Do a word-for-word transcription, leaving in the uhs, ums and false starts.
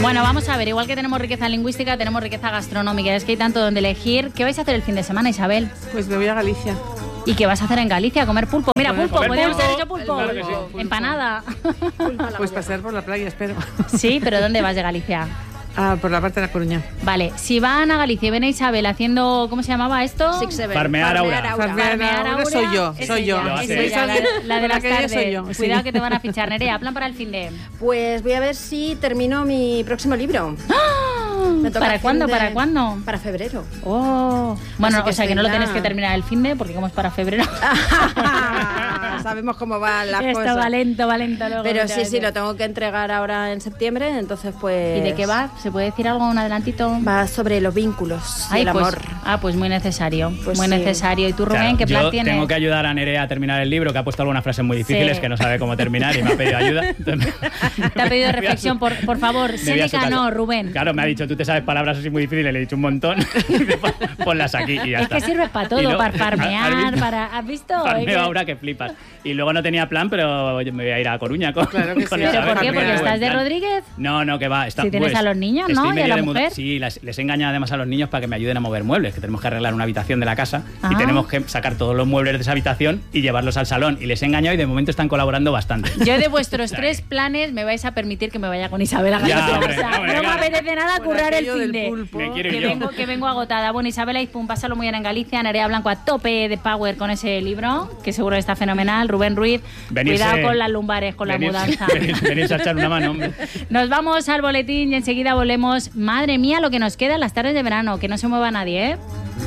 Bueno, vamos a ver, igual que tenemos riqueza lingüística, tenemos riqueza gastronómica. Es que hay tanto donde elegir. ¿Qué vais a hacer el fin de semana, Isabel? Pues me voy a Galicia. ¿Y qué vas a hacer en Galicia? ¿Comer pulpo? Mira, pulpo, Comer podemos pulpo. haber hecho pulpo. Claro que sí. Empanada. Pues pasear por la playa, espero. Sí, pero ¿dónde vas de Galicia? Ah, por la parte de La Coruña. Vale, si van a Galicia y ven a Isabel haciendo, ¿cómo se llamaba esto? Six Seven. Farmear Aura. Farmear Farmear Aura soy yo, es soy yo. ella, Lo es hace. ella, la, la de La las que ella soy tardes. yo, sí. Cuidado que te van a fichar. Nerea, plan para el fin de... Pues voy a ver si termino mi próximo libro. Me toca ¿Para fin cuándo? de- ¿Para cuándo? Para febrero. Oh. Bueno, Así que o sea que no lo estoy tienes ya- que terminar el fin de, porque como es para febrero. Sabemos cómo van las Esto cosas. va lento, va lento luego. Pero te sí, va a sí, decir. lo tengo que entregar ahora en septiembre, entonces pues... ¿Y de qué va? ¿Se puede decir algo, un adelantito? Va sobre los vínculos y Ay, el pues, amor. ah, pues muy necesario, Pues muy sí. necesario. ¿Y tú, Rubén, Claro, qué plan yo tienes? tengo que ayudar a Nerea a terminar el libro, que ha puesto algunas frases muy difíciles, Sí. que no sabe cómo terminar y me ha pedido ayuda. Entonces, Te ha pedido reflexión, por, por favor. me voy a su Séneca casa. no, Rubén. Claro, me ha dicho, tú te sabes palabras así muy difíciles, le he dicho un montón, ponlas aquí y ya Es está. que sirve para todo, Y luego- para ¿Has farmear, visto? para... ¿Has visto? Farmeo Es que- ahora que flipas. Y luego no tenía plan, pero yo me voy a ir a Coruña con, Claro que con sí, Isabel. ¿Pero por qué? Farmear. ¿Porque Tengo estás de buen plan. Rodríguez? No, no, que va. Está, Si tienes pues, a los niños, ¿no? estoy Y a medio la de muda- mujer. Sí, les, les engaña además a los niños para que me ayuden a mover muebles, que tenemos que arreglar una habitación de la casa Ah. y tenemos que sacar todos los muebles de esa habitación y llevarlos al salón. Y les he engañado y de momento están colaborando bastante. Yo de vuestros tres planes me vais a permitir que me vaya con Isabel a Ya, Galicia. hombre, O sea, hombre, no me claro. apetece nada Por currar el aquello fin del de... pulpo. Me quiero Que ir yo. vengo, que vengo agotada. Bueno, Isabel Aizpun, pásalo muy bien en Galicia. Nerea Blanco a tope de power con ese libro, que seguro que está fenomenal. Rubén Ruiz, Venirse- cuidado con las lumbares, con la venirse- mudanza. venirse- venirse a echar una mano, hombre. Nos vamos al boletín y enseguida volvemos. Madre mía, lo que nos queda en las tardes de verano. Que no se mueva nadie, ¿eh?